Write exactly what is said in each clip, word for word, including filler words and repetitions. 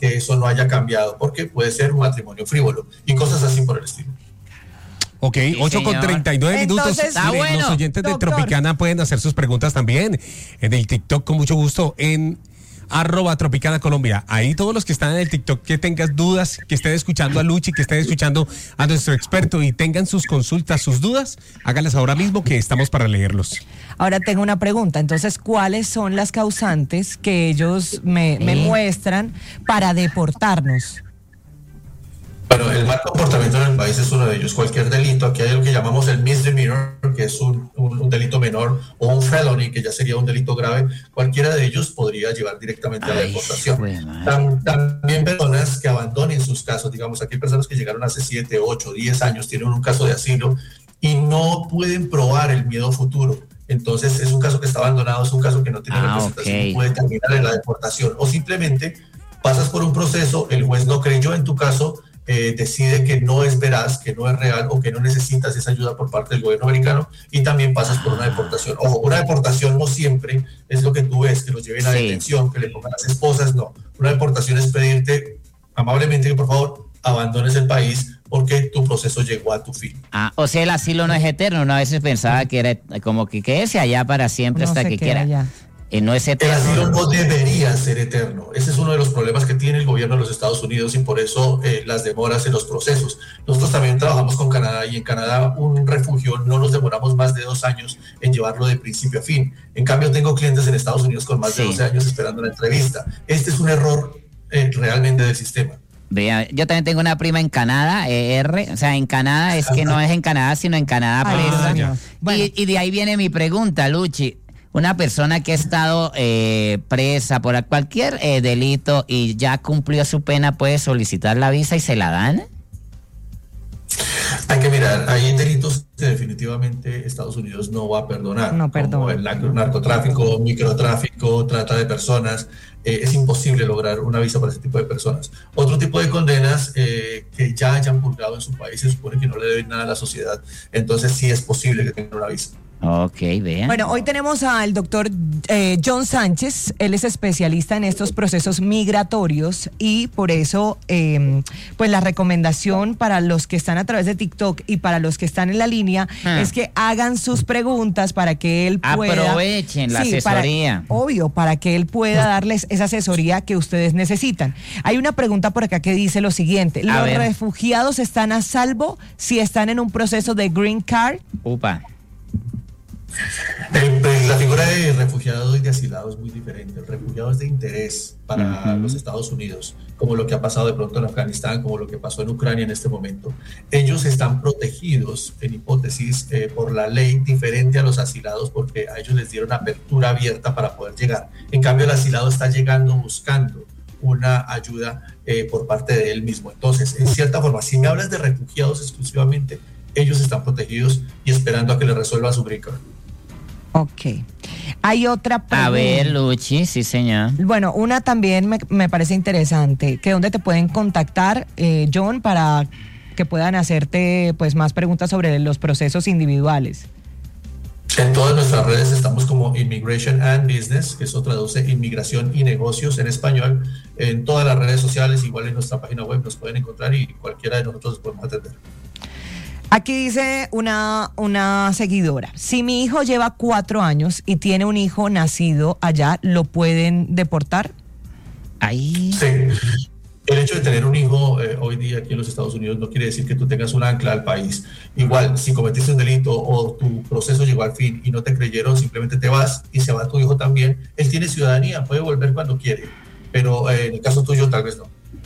que eso no haya cambiado, porque puede ser un matrimonio frívolo y cosas así por el estilo. Ok, sí, ocho con treinta y nueve minutos. Entonces, Mire, bueno, los oyentes doctor. de Tropicana pueden hacer sus preguntas también en el TikTok con mucho gusto, en arroba Tropicana Colombia. Ahí todos los que están en el TikTok, que tengan dudas, que estén escuchando a Luchi, que estén escuchando a nuestro experto y tengan sus consultas, sus dudas, háganlas ahora mismo que estamos para leerlos. Ahora tengo una pregunta. Entonces, ¿cuáles son las causantes que ellos me, me muestran para deportarnos? Bueno, el mal comportamiento en el país es uno de ellos. Cualquier delito, aquí hay lo que llamamos el misdemeanor, que es un, un, un delito menor, o un felony, que ya sería un delito grave. Cualquiera de ellos podría llevar directamente a la deportación. Tam, también personas que abandonen sus casos, digamos, aquí hay personas que llegaron hace siete, ocho, diez años, tienen un caso de asilo y no pueden probar el miedo futuro. Entonces es un caso que está abandonado, es un caso que no tiene ah, representación, okay. puede terminar en la deportación. O simplemente pasas por un proceso, el juez no creyó en tu caso, Eh, decide que no es veraz, que no es real o que no necesitas esa ayuda por parte del gobierno americano y también pasas por una deportación. Ojo, una deportación no siempre es lo que tú ves, que los lleven a sí. detención, que le pongan las esposas, no. Una deportación es pedirte amablemente que por favor abandones el país porque tu proceso llegó a tu fin. Ah, o sea, el asilo no es eterno. Uno a veces pensaba que era como que quédese allá para siempre no hasta que quiera. Allá. Eh, no es eterno. El asilo no debería ser eterno. Ese es uno de los problemas que tiene el gobierno de los Estados Unidos y por eso eh, las demoras en los procesos. Nosotros también trabajamos con Canadá y en Canadá un refugio no nos demoramos más de dos años en llevarlo de principio a fin. En cambio tengo clientes en Estados Unidos con más sí. de doce años esperando una entrevista. Este es un error eh, realmente del sistema. Vea, yo también tengo una prima en Canadá, E R, o sea, en Canadá es que no es en Canadá, sino en Canadá presa. Ah, bueno. y, y de ahí viene mi pregunta, Luchi. Una persona que ha estado eh, presa por cualquier eh, delito y ya cumplió su pena, ¿puede solicitar la visa y se la dan? Hay que mirar, hay delitos que definitivamente Estados Unidos no va a perdonar, no perdona. Como el narcotráfico, microtráfico, trata de personas. Eh, es imposible lograr una visa para ese tipo de personas. Otro tipo de condenas eh, que ya hayan purgado en su país, se supone que no le deben nada a la sociedad, entonces sí es posible que tengan una visa. Ok, vean. Bueno, hoy tenemos al doctor eh, John Sánchez. Él es especialista en estos procesos migratorios y por eso, eh, pues la recomendación para los que están a través de TikTok y para los que están en la línea ah. es que hagan sus preguntas para que él pueda... Aprovechen la sí, asesoría. Para, obvio, para que él pueda darles esa asesoría que ustedes necesitan. Hay una pregunta por acá que dice lo siguiente. ¿Los refugiados están a salvo si están en un proceso de green card? Upa. El, la figura de refugiado y de asilado es muy diferente. El refugiado es de interés para uh-huh. los Estados Unidos, como lo que ha pasado de pronto en Afganistán, como lo que pasó en Ucrania en este momento. Ellos están protegidos, en hipótesis, eh, por la ley diferente a los asilados, porque a ellos les dieron apertura abierta para poder llegar. En cambio, el asilado está llegando buscando una ayuda eh, por parte de él mismo. Entonces, en cierta forma, si me hablas de refugiados exclusivamente, ellos están protegidos y esperando a que les resuelva su green card. Ok. Hay otra pregunta. A ver, Luchi, sí, señor. Bueno, una también me, me parece interesante. ¿Que dónde te pueden contactar, eh, John, para que puedan hacerte pues más preguntas sobre los procesos individuales? En todas nuestras redes estamos como Immigration and Business, que eso traduce inmigración y negocios en español. En todas las redes sociales, igual en nuestra página web, nos pueden encontrar y cualquiera de nosotros los podemos atender. Aquí dice una, una seguidora, si mi hijo lleva cuatro años y tiene un hijo nacido allá, ¿lo pueden deportar? Ahí. Sí. El hecho de tener un hijo eh, hoy día aquí en los Estados Unidos no quiere decir que tú tengas un ancla al país. Igual, si cometiste un delito o tu proceso llegó al fin y no te creyeron, simplemente te vas y se va tu hijo también. Él tiene ciudadanía, puede volver cuando quiere, pero eh, en el caso tuyo tal vez no.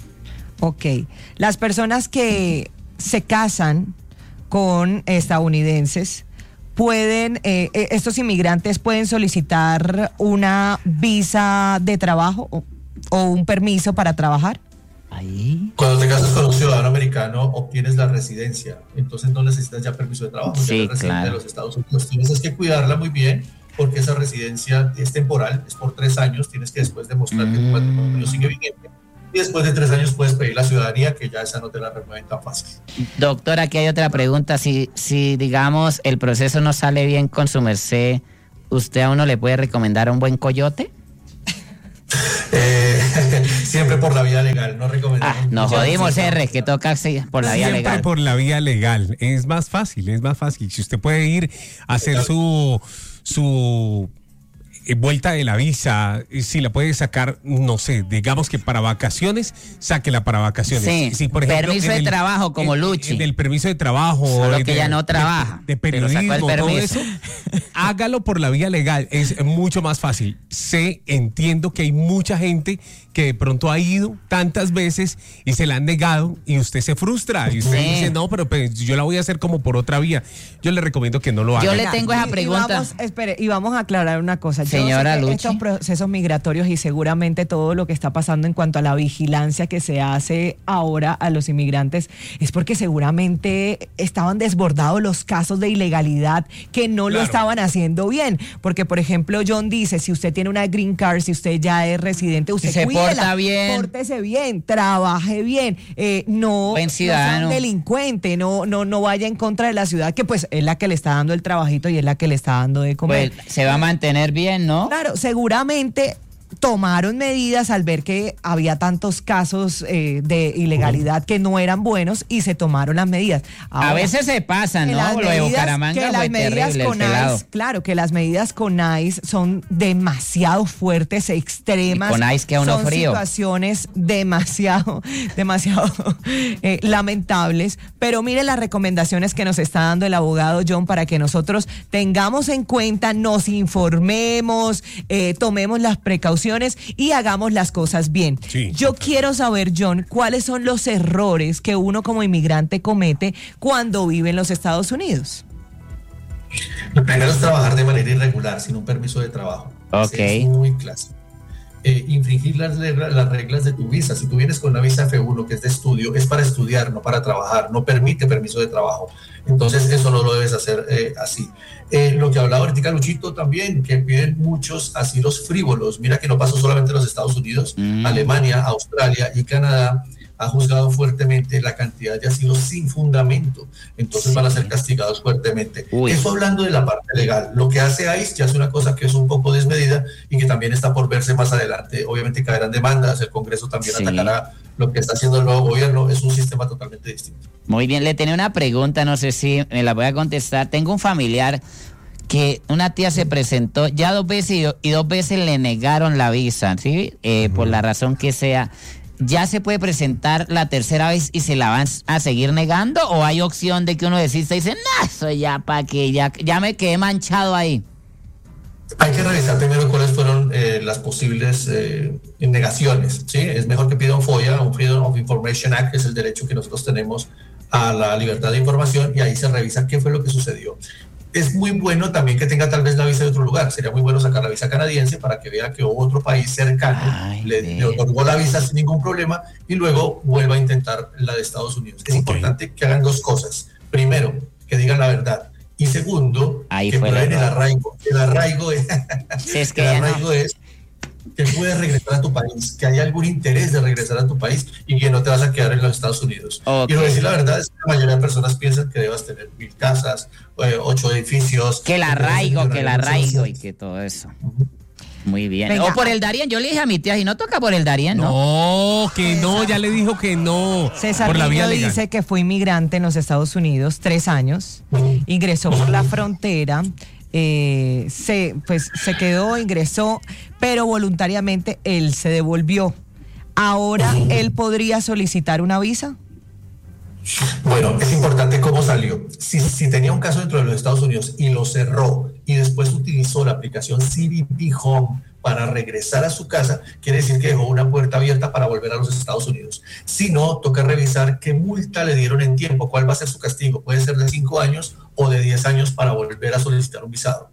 Ok. Las personas que se casan con estadounidenses, pueden, eh, estos inmigrantes pueden solicitar una visa de trabajo o, o un permiso para trabajar. Ahí. Cuando te casas con un ciudadano americano, obtienes la residencia, entonces no necesitas ya permiso de trabajo, sí, ya eres residente claro. de los Estados Unidos. Tienes que cuidarla muy bien porque esa residencia es temporal, es por tres años, tienes que después demostrar mm. que tu matrimonio sigue vigente. Y después de tres años puedes pedir la ciudadanía, que ya esa no te la remueven tan fácil. Doctor, aquí hay otra pregunta. Si, si digamos, el proceso no sale bien con su merced, ¿usted a uno le puede recomendar un buen coyote? Eh, Siempre por la vía legal, no recomendamos. Ah, nos jodimos, R, que toca por la vía Siempre legal. por la vía legal. Es más fácil, es más fácil. Si usted puede ir a hacer su, su vuelta de la visa, si la puede sacar, no sé, digamos que para vacaciones, sáquela para vacaciones. Sí, si, por ejemplo, permiso de el, trabajo como en, Luchi. Del permiso de trabajo. Solo que de, ya no trabaja. De, de periodismo, todo permiso. eso. Hágalo por la vía legal, es mucho más fácil. Sé, entiendo que hay mucha gente que de pronto ha ido tantas veces y se la han negado y usted se frustra y usted Sí. dice, no, pero pues, yo la voy a hacer como por otra vía. Yo le recomiendo que no lo haga. Yo le tengo esa Y- y pregunta. vamos, espere, y vamos a aclarar una cosa. Yo Señora sé que Luchi. estos procesos migratorios y seguramente todo lo que está pasando en cuanto a la vigilancia que se hace ahora a los inmigrantes es porque seguramente estaban desbordados los casos de ilegalidad que no lo Claro. estaban haciendo bien. Porque, por ejemplo, John dice, si usted tiene una green card, si usted ya es residente, usted se cuídela, porta bien. pórtese bien, trabaje bien, eh, no, Buen no ciudadano. sea un delincuente, no, no, no vaya en contra de la ciudad, que pues es la que le está dando el trabajito y es la que le está dando de comer. Pues se va a mantener bien, ¿no? Claro, seguramente tomaron medidas al ver que había tantos casos eh, de ilegalidad que no eran buenos y se tomaron las medidas. A Ahora, veces se pasa, que ¿no? las Lo de medidas- Bucaramanga que fue las medidas terrible, el con pelado. ICE, claro, que las medidas con ICE son demasiado fuertes, extremas. Y con ICE queda uno son frío. situaciones demasiado, demasiado eh, lamentables. Pero mire las recomendaciones que nos está dando el abogado John para que nosotros tengamos en cuenta, nos informemos, eh, tomemos las precauciones y hagamos las cosas bien. Sí, Yo total. quiero saber, John, cuáles son los errores que uno como inmigrante comete cuando vive en los Estados Unidos. Lo primero es trabajar de manera irregular, sin un permiso de trabajo. Ok. Ese es muy clásico. Eh, infringir las, reglas- las reglas de tu visa. Si tú vienes con una visa F uno que es de estudio, es para estudiar, no para trabajar, no permite permiso de trabajo. Entonces eso no lo debes hacer eh, así. Eh, lo que hablaba ahorita Luchito también, que piden muchos asilos frívolos. Mira que no pasó solamente en los Estados Unidos, Mm. Alemania, Australia y Canadá ha juzgado fuertemente la cantidad de asilos sin fundamento. Entonces Sí. van a ser castigados fuertemente. Uy. Eso hablando de la parte legal. Lo que hace ICE ya es una cosa que es un poco desmedida y que también está por verse más adelante. Obviamente caerán demandas, el Congreso también Sí. atacará lo que está haciendo el nuevo gobierno. Es un sistema totalmente distinto. Muy bien, le tenía una pregunta, no sé si me la voy a contestar. Tengo un familiar que una tía se presentó ya dos veces y, do- y dos veces le negaron la visa, ¿sí? Eh, por la razón que sea. ¿Ya se puede presentar la tercera vez y se la van a seguir negando? ¿O hay opción de que uno desista y dice, no, eso ya para que ya, ya me quedé manchado ahí? Hay que revisar primero cuáles fueron eh, las posibles eh, negaciones. ¿Sí? Es mejor que pida un FOIA, un Freedom of Information Act, que es el derecho que nosotros tenemos a la libertad de información, y ahí se revisa qué fue lo que sucedió. Es muy bueno también que tenga tal vez la visa de otro lugar. Sería muy bueno sacar la visa canadiense para que vea que otro país cercano Ay, le, ve. le otorgó la visa sin ningún problema y luego vuelva a intentar la de Estados Unidos. Es Ok. importante que hagan dos cosas. Primero, que digan la verdad. Y segundo, Ahí que fue el prueben el error. arraigo. El arraigo es, Si es que el ya no. arraigo es que puedes regresar a tu país, que hay algún interés de regresar a tu país y que no te vas a quedar en los Estados Unidos. Ok. Y lo decir la verdad es que la mayoría de personas piensan que debas tener mil casas, eh, ocho edificios. Que el debes ser arraigo, que el millonario. arraigo y que todo eso. Muy bien. Venga. O por el Darien, yo le dije a mi tía, y no toca por el Darien, ¿no? No, que no, ya le dijo que no. César por la vía Niño legal. dice que fue inmigrante en los Estados Unidos tres años, ingresó por la frontera, eh, se, pues, se quedó, ingresó, pero voluntariamente él se devolvió. Ahora él podría solicitar una visa. Bueno, es importante cómo salió. Si, si tenía un caso dentro de los Estados Unidos y lo cerró y después utilizó la aplicación C B P Home para regresar a su casa, quiere decir que dejó una puerta abierta para volver a los Estados Unidos. Si no, toca revisar qué multa le dieron en tiempo, cuál va a ser su castigo. Puede ser de cinco años o de diez años para volver a solicitar un visado.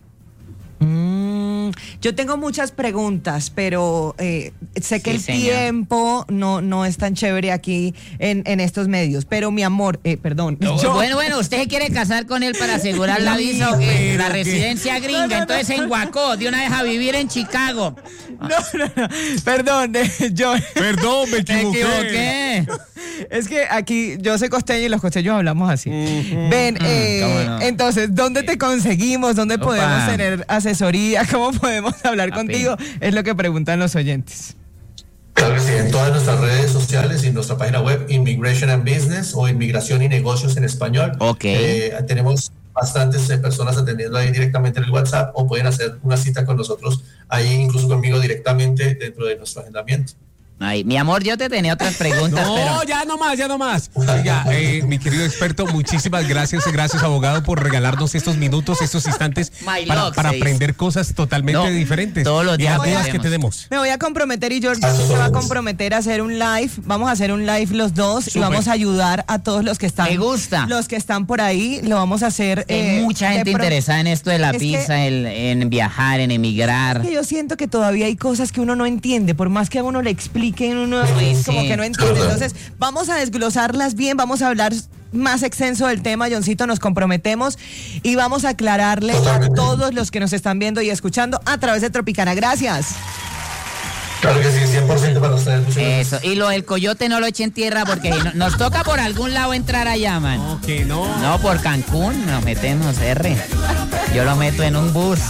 Mm, yo tengo muchas preguntas, pero eh, sé que Sí, el señor. tiempo no, no es tan chévere aquí en, en estos medios. Pero mi amor, eh, perdón. yo- Bueno, bueno, ¿usted se quiere casar con él para asegurar la visa o qué? La residencia gringa, entonces en Guacó, de una vez a vivir en Chicago. No, no, no, perdón, eh, yo. Perdón, me Me equivoqué. equivoqué. Es que aquí yo soy costeño y los costeños hablamos así. Ven, eh, cómo no. entonces, ¿dónde te conseguimos? ¿Dónde Opa. podemos tener asesoría? ¿Cómo podemos hablar Papi. contigo? Es lo que preguntan los oyentes. Claro que sí, en todas nuestras redes sociales y en nuestra página web, Immigration and Business o Inmigración y Negocios en español. Ok. Eh, tenemos bastantes eh, personas atendiendo ahí directamente en el WhatsApp o pueden hacer una cita con nosotros ahí, incluso conmigo directamente dentro de nuestro agendamiento. Ay, mi amor, yo te tenía otras preguntas, no, pero... ya no más, ya no más. Oiga, eh, mi querido experto, muchísimas gracias, gracias abogado por regalarnos estos minutos, estos instantes para, para aprender cosas totalmente no, diferentes. Todos los días dudas que tenemos. Me voy a comprometer y George se va a comprometer a hacer un live. Vamos a hacer un live los dos. Super. Y vamos a ayudar a todos los que están. Me gusta. Los que están por ahí, lo vamos a hacer. Hay eh, mucha gente pro... interesada en esto de la visa, el, en viajar, en emigrar. Es que yo siento que todavía hay cosas que uno no entiende, por más que a uno le explique. Uno sí, como sí. que no entiende. Entonces, vamos a desglosarlas bien, vamos a hablar más extenso del tema, Johncito, nos comprometemos y vamos a aclararle a todos los que nos están viendo y escuchando a través de Tropicana. Gracias. Claro que sí, cien por ciento para ustedes. Eso, y lo del coyote no lo echen tierra porque no, nos toca por algún lado entrar allá, man. No, que no. No, por Cancún nos metemos, R. Yo lo meto en un bus.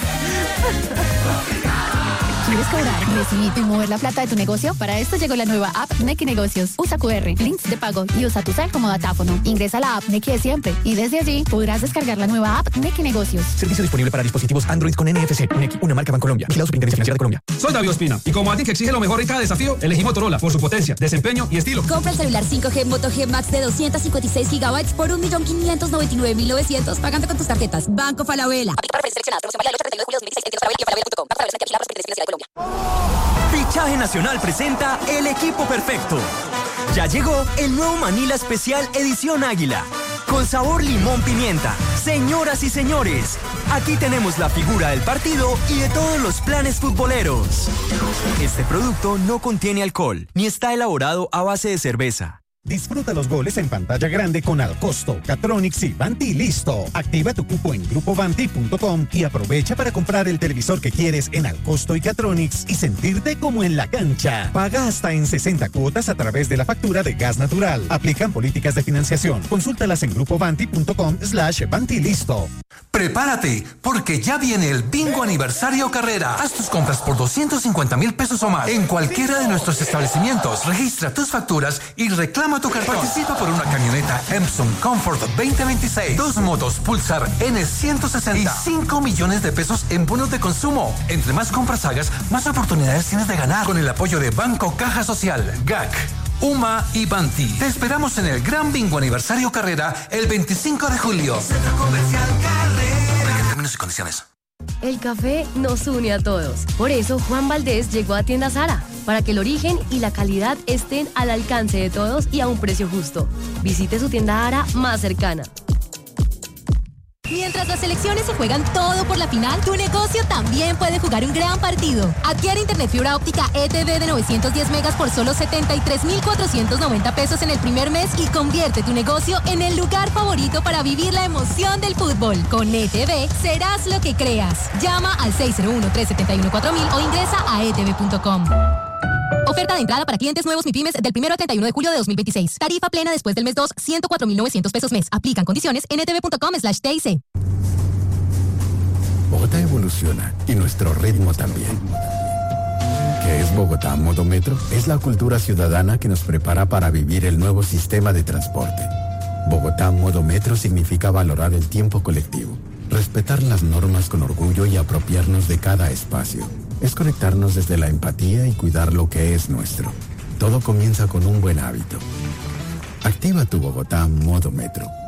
¿Quieres cobrar, recibir y mover la plata de tu negocio? Para esto llegó la nueva app Nequi Negocios. Usa Q R, links de pago y usa tu cel como datáfono. Ingresa a la app Nequi de siempre y desde allí podrás descargar la nueva app Nequi Negocios. Servicio disponible para dispositivos Android con N F C. Nequi, una marca Bancolombia. Vigilado Superintendencia Financiera de Colombia. Soy David Ospina y como a ti que exige lo mejor en cada desafío, elegí Motorola por su potencia, desempeño y estilo. Compra el celular cinco G Moto G Max de doscientos cincuenta y seis gigabytes por un millón quinientos noventa y nueve mil novecientos pagando con tus tarjetas Banco Falabella. Aplica para seleccionadas. Promoción válida del ocho al treinta y uno de julio de dos mil dieciséis en tiendas Falabella y falabella punto com. Banco Falabella vigilado por Superintendencia Financiera de Colombia. Fichaje Nacional presenta El Equipo Perfecto. Ya llegó el nuevo Manila Especial Edición Águila. Con sabor limón pimienta. Señoras y señores, aquí tenemos la figura del partido y de todos los planes futboleros. Este producto no contiene alcohol, ni está elaborado a base de cerveza. Disfruta los goles en pantalla grande con Alcosto, Catronics y Vanti Listo. Activa tu cupo en grupo vanti punto com y aprovecha para comprar el televisor que quieres en Alcosto y Catronics y sentirte como en la cancha. Paga hasta en sesenta cuotas a través de la factura de gas natural. Aplican políticas de financiación. Consúltalas en grupo vanti punto com slash Vanti Listo. Prepárate, porque ya viene el Bingo Aniversario Carrera. Haz tus compras por doscientos cincuenta mil pesos o más en cualquiera de nuestros establecimientos. Registra tus facturas y reclama tu cartón. Participa por una camioneta Epson Comfort veinte veintiséis, dos motos Pulsar N ciento sesenta y cinco millones de pesos en bonos de consumo. Entre más compras hagas, más oportunidades tienes de ganar. Con el apoyo de Banco Caja Social, G A C, U M A y Banti. Te esperamos en el Gran Bingo Aniversario Carrera el veinticinco de julio. Centro Comercial Carrera. En términos y condiciones. El café nos une a todos. Por eso Juan Valdés llegó a Tienda Sara, para que el origen y la calidad estén al alcance de todos y a un precio justo. Visite su tienda Ara más cercana. Mientras las selecciones se juegan todo por la final, tu negocio también puede jugar un gran partido. Adquiere internet fibra óptica E T V de novecientos diez megas por solo setenta y tres mil cuatrocientos noventa pesos en el primer mes y convierte tu negocio en el lugar favorito para vivir la emoción del fútbol. Con E T V serás lo que creas. Llama al seis cero uno, tres siete uno, cuatro mil o ingresa a e t v punto com. Oferta de entrada para clientes nuevos MIPYMES del primero al treinta y uno de julio de dos mil veintiséis. Tarifa plena después del mes dos, ciento cuatro mil novecientos pesos mes. Aplican condiciones en e t v punto com slash T I C. Bogotá evoluciona y nuestro ritmo también. ¿Qué es Bogotá Modo Metro? Es la cultura ciudadana que nos prepara para vivir el nuevo sistema de transporte. Bogotá Modo Metro significa valorar el tiempo colectivo, respetar las normas con orgullo y apropiarnos de cada espacio. Es conectarnos desde la empatía y cuidar lo que es nuestro. Todo comienza con un buen hábito. Activa tu Bogotá Modo Metro.